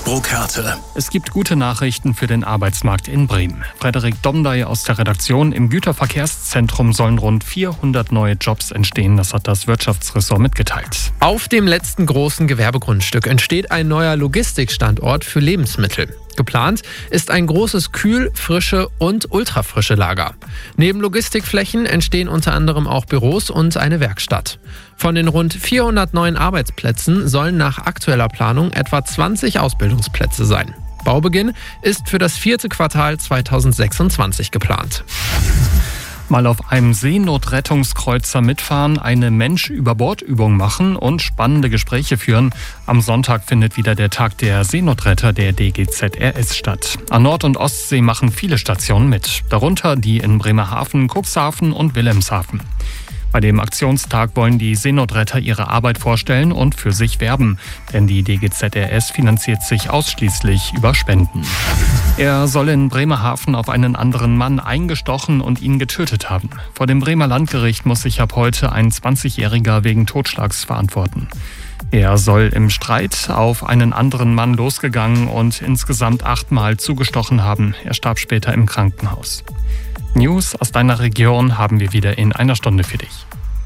Innsbruck-Härte. Es gibt gute Nachrichten für den Arbeitsmarkt in Bremen. Frederik Domdey aus der Redaktion. Im Güterverkehrszentrum sollen rund 400 neue Jobs entstehen. Das hat das Wirtschaftsressort mitgeteilt. Auf dem letzten großen Gewerbegrundstück entsteht ein neuer Logistikstandort für Lebensmittel. Geplant ist ein großes Kühl-, Frische- und Ultrafrische Lager. Neben Logistikflächen entstehen unter anderem auch Büros und eine Werkstatt. Von den rund 400 neuen Arbeitsplätzen sollen nach aktueller Planung etwa 20 Ausbildungsplätze sein. Baubeginn ist für das 4. Quartal 2026 geplant. Mal auf einem Seenotrettungskreuzer mitfahren, eine Mensch-über-Bord-Übung machen und spannende Gespräche führen. Am Sonntag findet wieder der Tag der Seenotretter der DGZRS statt. An Nord- und Ostsee machen viele Stationen mit, darunter die in Bremerhaven, Cuxhaven und Wilhelmshaven. Bei dem Aktionstag wollen die Seenotretter ihre Arbeit vorstellen und für sich werben, denn die DGZRS finanziert sich ausschließlich über Spenden. Er soll in Bremerhaven auf einen anderen Mann eingestochen und ihn getötet haben. Vor dem Bremer Landgericht muss sich ab heute ein 20-Jähriger wegen Totschlags verantworten. Er soll im Streit auf einen anderen Mann losgegangen und insgesamt 8-mal zugestochen haben. Er starb später im Krankenhaus. News aus deiner Region haben wir wieder in einer Stunde für dich.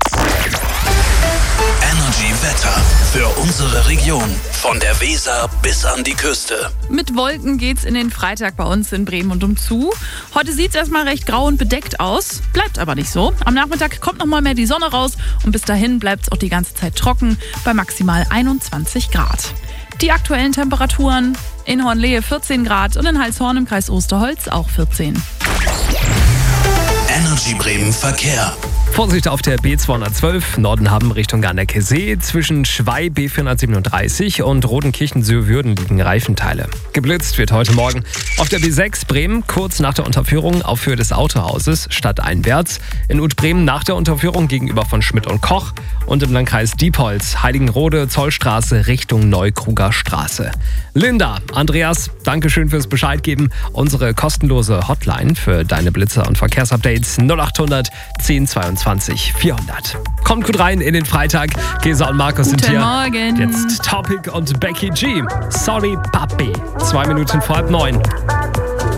Energy Wetter für unsere Region. Von der Weser bis an die Küste. Mit Wolken geht's in den Freitag bei uns in Bremen und umzu. Heute sieht's erstmal recht grau und bedeckt aus, bleibt aber nicht so. Am Nachmittag kommt noch mal mehr die Sonne raus und bis dahin bleibt's auch die ganze Zeit trocken bei maximal 21 Grad. Die aktuellen Temperaturen: in Hornlehe 14 Grad und in Heilshorn im Kreis Osterholz auch 14. Energy Bremen Verkehr. Vorsicht auf der B212 Nordenhaben Richtung Garnecke-See. Zwischen Schwey B437 und Rodenkirchen-Söhwürden liegen Reifenteile. Geblitzt wird heute Morgen auf der B6 Bremen kurz nach der Unterführung auf Höhe des Autohauses stadteinwärts. In Ut-Bremen nach der Unterführung gegenüber von Schmidt und Koch und im Landkreis Diepholz, Heiligenrode, Zollstraße Richtung Neukruger Straße. Linda, Andreas, Dankeschön fürs Bescheid geben. Unsere kostenlose Hotline für deine Blitzer und Verkehrsupdates 0800 1022 400. Kommt gut rein in den Freitag. Gesa und Markus sind hier. Morgen. Jetzt Topic und Becky G. Sorry, Papi. 2 Minuten vor 8:30.